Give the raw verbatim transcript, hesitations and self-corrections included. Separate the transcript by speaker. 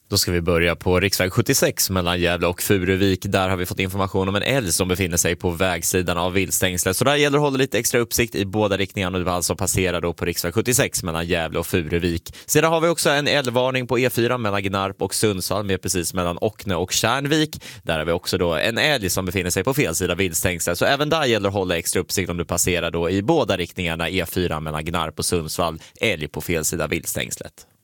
Speaker 1: Då ska vi börja på riksväg sjuttiosex mellan Gävle och Furuvik. Där har vi fått information om en älg som befinner sig på vägsidan av viltstängslet. Så där gäller att hålla lite extra uppsikt i båda riktningarna. Och det var alltså passera då på riksväg sjuttiosex mellan Gävle och Furuvik. Sedan har vi också en älgvarning på E fyra mellan Gnarp och Sundsvall, med precis mellan Ockne och Kärnvik. Där har vi också då en älg som befinner sig på fel sida viltstängslet. Så även där gäller att hålla extra uppsikt om du passerar då i båda riktningarna E fyra mellan Gnarp och Sundsvall. Älg på fel sida viltstängslet.